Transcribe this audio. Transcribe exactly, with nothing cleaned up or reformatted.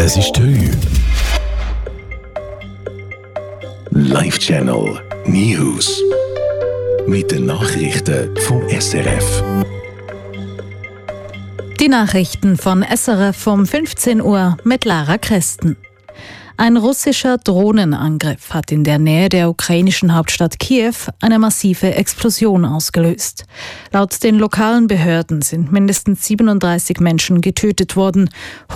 Es ist drei. Live Channel News. Mit den Nachrichten vom S R F. Die Nachrichten von S R F um fünfzehn Uhr mit Lara Kresten. Ein russischer Drohnenangriff hat in der Nähe der ukrainischen Hauptstadt Kiew eine massive Explosion ausgelöst. Laut den lokalen Behörden sind mindestens siebenunddreißig Menschen getötet worden.